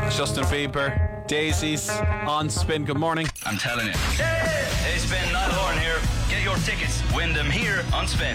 Justin Bieber, Daisies on Spin. Good morning. I'm telling you. Hey, Spin, Niall Horan here. Get your tickets. Win them here on Spin.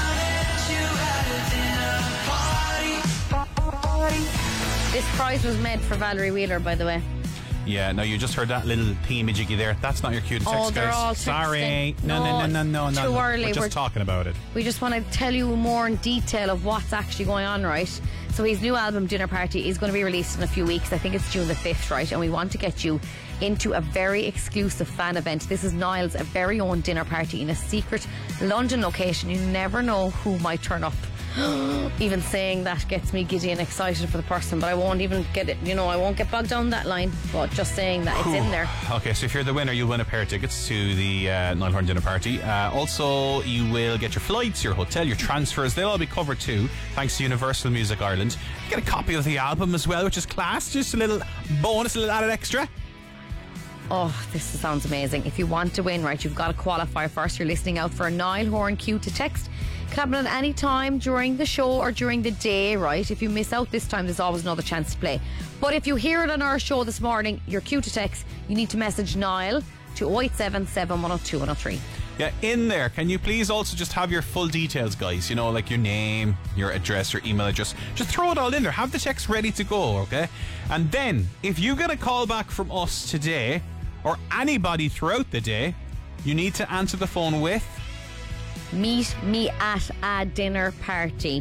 This prize was made for Valerie Wheeler, by the way. Yeah, no, you just heard that little thingy-majiggy there. That's not your cue to text, Oh, they're guys. all Sorry. texting. No. Too early. We're just talking about it. We just want to tell you more in detail of what's actually going on, right? So his new album, Dinner Party, is going to be released in a few weeks. I think it's June the 5th, right? And we want to get you into a very exclusive fan event. This is Niall's very own dinner party in a secret London location. You never know who might turn up. Even saying that gets me giddy and excited for the person, but I won't even get it, I won't get bogged down that line, but just saying that it's in there. Okay, so if you're the winner, you'll win a pair of tickets to the Niall Horan dinner party. Also, you will get your flights, your hotel, your transfers. They'll all be covered too, thanks to Universal Music Ireland. You get a copy of the album as well, which is class. Just a little bonus, a little added extra. Oh, this sounds amazing. If you want to win, right, you've got to qualify first. You're listening out for a Niall Horan cue to text. It can happen at any time during the show or during the day, right? If you miss out this time, there's always another chance to play. But if you hear it on our show this morning, your cue to text, you need to message Niall to 087 7102 103. Yeah, in there, can you please also just have your full details, guys? Like your name, your address, your email address. Just throw it all in there. Have the text ready to go, okay? And then, if you get a call back from us today, or anybody throughout the day, you need to answer the phone with... Meet me at a dinner party.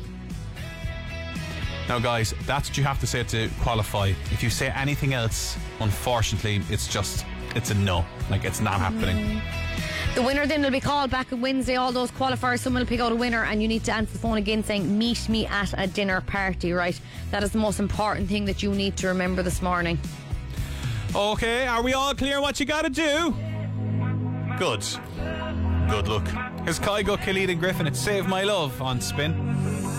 Now, guys, that's what you have to say to qualify. If you say anything else, unfortunately, it's a no. It's not happening. The winner then will be called back on Wednesday. All those qualifiers, someone will pick out a winner, and you need to answer the phone again saying, meet me at a dinner party, right? That is the most important thing that you need to remember this morning. Okay, are we all clear what you gotta do? Good luck. Here's Kygo, Khalid and Griffin. It's Save My Love on Spin.